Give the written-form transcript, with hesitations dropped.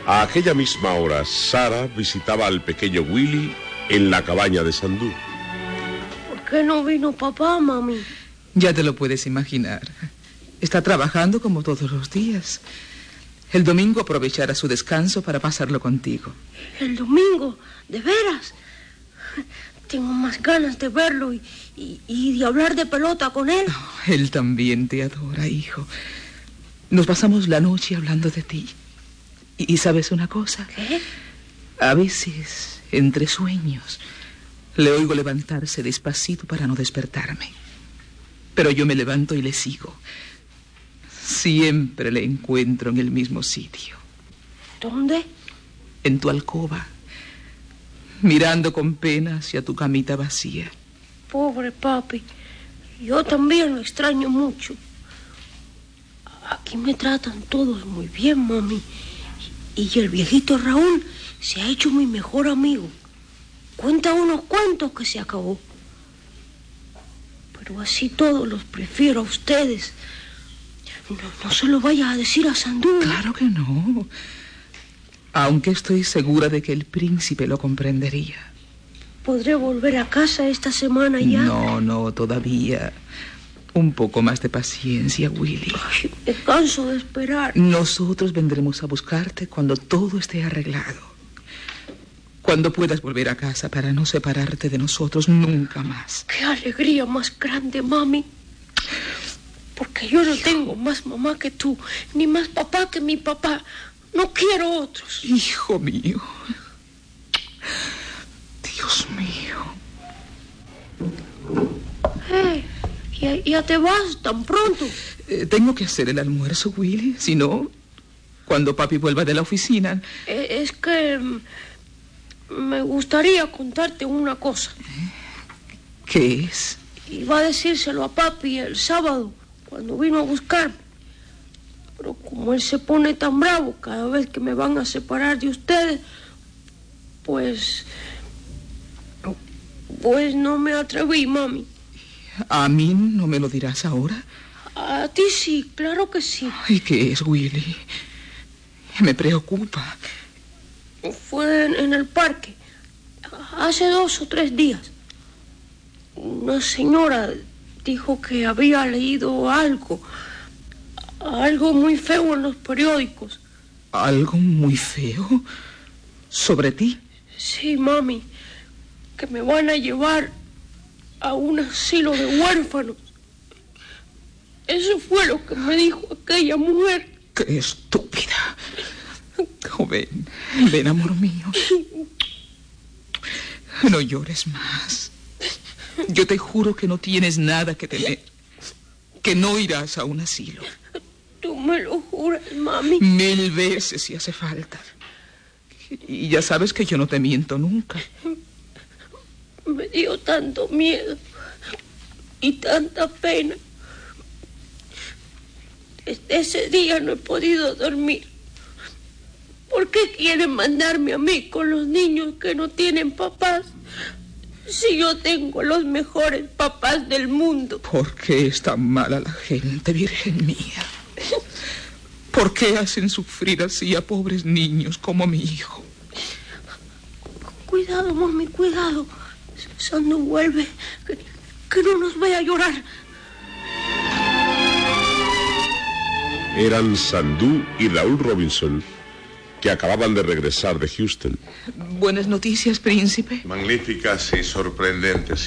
A aquella misma hora, Sara visitaba al pequeño Willy en la cabaña de Sandú. ¿Por qué no vino papá, mami? Ya te lo puedes imaginar. Está trabajando como todos los días. El domingo aprovechará su descanso para pasarlo contigo. ¿El domingo? ¿De veras? Tengo más ganas de verlo y de hablar de pelota con él. Oh, él también te adora, hijo. Nos pasamos la noche hablando de ti. ¿Y sabes una cosa? ¿Qué? A veces, entre sueños, le oigo levantarse despacito para no despertarme. Pero yo me levanto y le sigo. Siempre le encuentro en el mismo sitio. ¿Dónde? En tu alcoba, mirando con pena hacia tu camita vacía. Pobre papi. Yo también lo extraño mucho. Aquí me tratan todos muy bien, mami. Y el viejito Raúl se ha hecho mi mejor amigo. Cuenta unos cuentos que se acabó. Pero así todos los prefiero a ustedes. No se lo vayas a decir a Sandú. Claro que no. Aunque estoy segura de que el príncipe lo comprendería. ¿Podré volver a casa esta semana ya? No, todavía. Un poco más de paciencia, Willy. Ay, me canso de esperar. Nosotros vendremos a buscarte cuando todo esté arreglado. Cuando puedas volver a casa para no separarte de nosotros nunca más. ¡Qué alegría más grande, mami! Porque yo no tengo más mamá que tú, ni más papá que mi papá. No quiero otros. Hijo mío. Dios mío. ¿Ya te vas tan pronto? Tengo que hacer el almuerzo, Willy. Si no, cuando papi vuelva de la oficina... Es que me gustaría contarte una cosa. ¿Qué es? Iba a decírselo a papi el sábado, cuando vino a buscarme. Pero como él se pone tan bravo cada vez que me van a separar de ustedes, pues no me atreví, mami. ¿A mí no me lo dirás ahora? A ti sí, claro que sí. ¿Y qué es, Willy? Me preocupa. Fue en el parque, hace 2 o 3 días. Una señora dijo que había leído algo muy feo en los periódicos. ¿Algo muy feo? ¿Sobre ti? Sí, mami, que me van a llevar a un asilo de huérfanos. Eso fue lo que me dijo aquella mujer. ¡Qué estúpida! Oh, ven, amor mío. No llores más. Yo te juro que no tienes nada que temer. Que no irás a un asilo. Tú me lo juras, mami. 1000 veces si hace falta. Y ya sabes que yo no te miento nunca. Me dio tanto miedo y tanta pena. Desde ese día no he podido dormir. ¿Por qué quieren mandarme a mí con los niños que no tienen papás? Si yo tengo los mejores papás del mundo. ¿Por qué es tan mala la gente, Virgen mía? ¿Por qué hacen sufrir así a pobres niños como mi hijo? Cuidado, mami, cuidado. Sandú vuelve. Que no nos vaya a llorar. Eran Sandú y Raúl Robinson, que acababan de regresar de Houston. Buenas noticias, príncipe. Magníficas y sorprendentes.